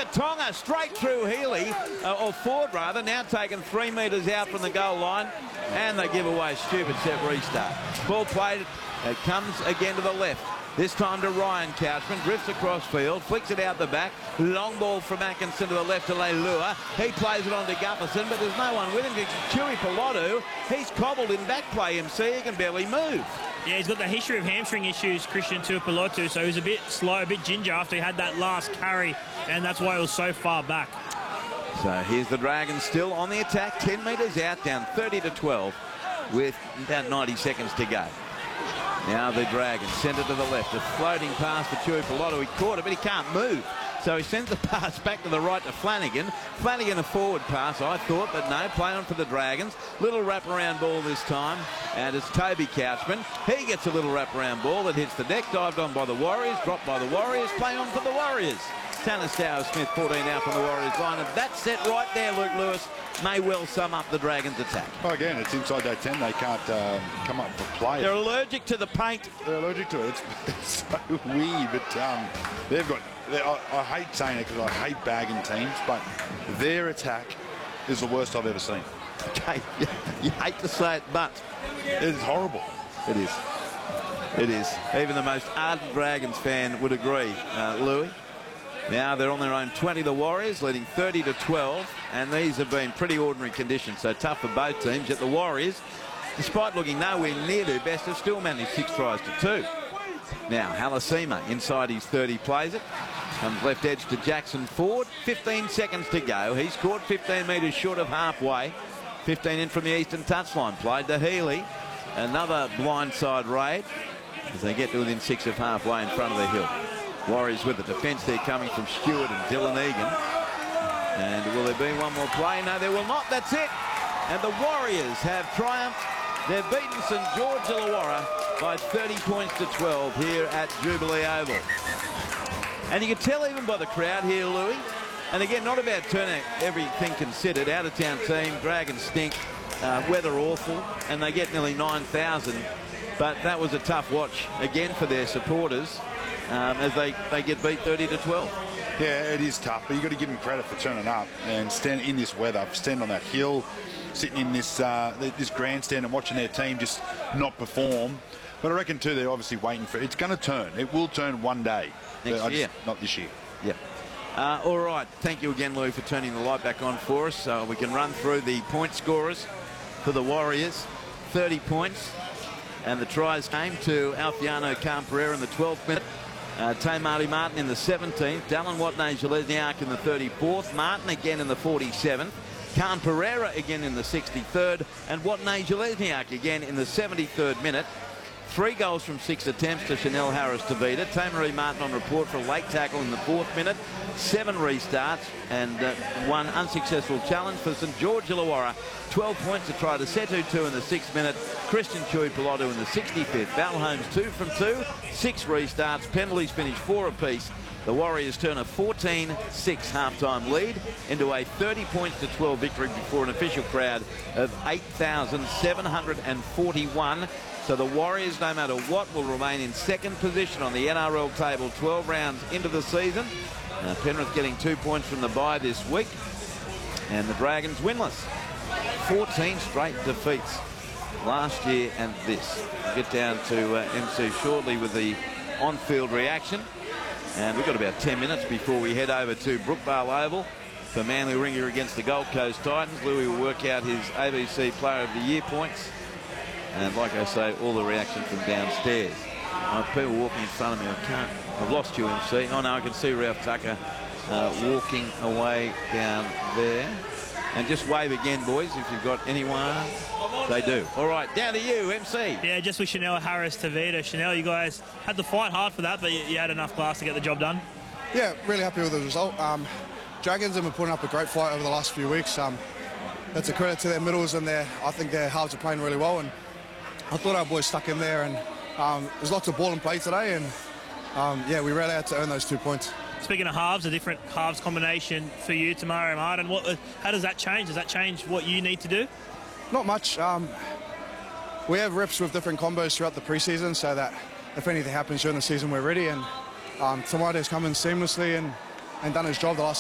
Tonga straight through Healy, or Ford rather, now taken 3 metres out from the goal line, and they give away a stupid set restart. Ball played, it comes again to the left. This time to Ryan Couchman, drifts across field, flicks it out the back. Long ball from Atkinson to the left to Leilua. He plays it on to Gutherson, but there's no one with him. Chewy Pilotu, he's cobbled in back play, MC. He can barely move. Yeah, he's got the history of hamstring issues, Christian Tuipulotu, so he was a bit slow, a bit ginger after he had that last carry, and that's why he was so far back. So here's the Dragons still on the attack, 10 metres out, down 30-12, with about 90 seconds to go. Now the Dragons send it to the left. A floating pass for Tuipulotu. He caught it, but he can't move. So he sends the pass back to the right to Flanagan. Flanagan a forward pass, I thought, but no, play on for the Dragons. Little wraparound ball this time, and it's Toby Couchman. He gets a little wraparound ball that hits the deck, dived on by the Warriors, dropped by the Warriors, play on for the Warriors. Tanner Stowers-Smith 14 out from the Warriors line, and that set right there, Luke Lewis, may well sum up the Dragons' attack. Well, again, it's inside that 10. They can't come up for play. They're allergic to the paint. They're allergic to it. It's so weird, but they've got... I hate saying it because I hate bagging teams, but their attack is the worst I've ever seen. Okay, you hate to say it, but it is horrible. It is. It is. Even the most ardent Dragons fan would agree, Louis. Now they're on their own 20, the Warriors, leading 30-12, and these have been pretty ordinary conditions, so tough for both teams. Yet the Warriors, despite looking nowhere near their best, have still managed 6 tries to 2. Now Halasima inside his 30 plays it. Comes left edge to Jackson Ford. 15 seconds to go. He's scored 15 metres short of halfway. 15 in from the eastern touchline. Played to Healy. Another blindside raid as they get to within 6 of halfway in front of the hill. Warriors with the defence there coming from Stewart and Dylan Egan. And will there be one more play? No, there will not. That's it. And the Warriors have triumphed. They've beaten St George Illawarra by 30 points to 12 here at Jubilee Oval. And you can tell even by the crowd here, Louis, and again, not about turnout, everything considered, out-of-town team, Dragons stink, weather awful, and they get nearly 9,000. But that was a tough watch, again, for their supporters as they get beat 30-12. Yeah, it is tough, but you've got to give them credit for turning up and stand in this weather, stand on that hill, sitting in this this grandstand and watching their team just not perform. But I reckon, too, they're obviously waiting for it. It's going to turn. It will turn one day. Next year. Not this year. Yeah. All right. Thank you again, Louis, for turning the light back on for us. So we can run through the point scorers for the Warriors. 30 points. And the tries came to Alfiano Khan-Pereira in the 12th minute. Tay Marty Martin in the 17th. Dallin Watney-Jelezniak in the 34th. Martin again in the 47th. Khan-Pereira again in the 63rd. And Watney-Jelezniak again in the 73rd minute. 3 goals from 6 attempts to Chanel Harris-Tavita. Tay-Marie Martin on report for a late tackle in the 4th minute. 7 restarts and 1 unsuccessful challenge for St George Illawarra. 12 points to try to Setu 2 in the 6th minute. Christian Tuipulotu in the 65th. Val Holmes 2 from 2. 6 restarts. Penalties finished 4 apiece. The Warriors turn a 14-6 halftime lead into a 30 points to 12 victory before an official crowd of 8,741. So the Warriors, no matter what, will remain in 2nd position on the NRL table 12 rounds into the season. Penrith getting 2 points from the bye this week. And the Dragons winless. 14 straight defeats last year and this. We'll get down to MC shortly with the on-field reaction. And we've got about 10 minutes before we head over to Brookvale Oval for Manly Ringer against the Gold Coast Titans. Louis will work out his ABC Player of the Year points. And like I say, all the reaction from downstairs. People walking in front of me. I've lost you, MC. Oh, no, I can see Ralph Tucker walking away down there. And just wave again, boys, if you've got anyone. They do. All right, down to you, MC. Yeah, just with Chanel Harris-Tavita. Chanel, you guys had to fight hard for that, but you had enough class to get the job done. Yeah, really happy with the result. Dragons have been putting up a great fight over the last few weeks. That's a credit to their middles, and I think their halves are playing really well. And I thought our boys stuck in there, and there's lots of ball and play today, and yeah, we really had to earn those 2 points. Speaking of halves, a different halves combination for you tomorrow, Martin. How does that change? Does that change what you need to do? Not much. We have reps with different combos throughout the preseason, so that if anything happens during the season, we're ready. And Tamai's come in seamlessly and done his job the last